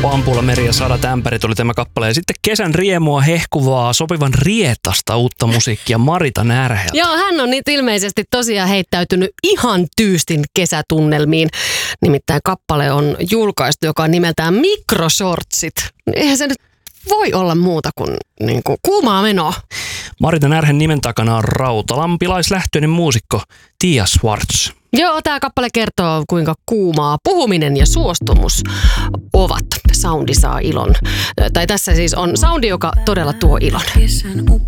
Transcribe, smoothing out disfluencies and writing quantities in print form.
Pampula, Meri ja Sadat ämpärit oli tämä kappale. Ja sitten kesän riemua hehkuvaa, sopivan rietasta uutta musiikkia Marita Närheltä. Joo, hän on nyt ilmeisesti tosiaan heittäytynyt ihan tyystin kesätunnelmiin. Nimittäin kappale on julkaistu, joka on nimeltään Mikroshortsit. Eihän se nyt voi olla muuta kuin, kuumaa menoa. Marita Närhen nimen takana on rautalampilaislähtöinen muusikko Tia Swartz. Joo, tämä kappale kertoo, kuinka kuumaa puhuminen ja suostumus ovat. Soundi saa ilon. Tai tässä siis on soundi, joka todella tuo ilon.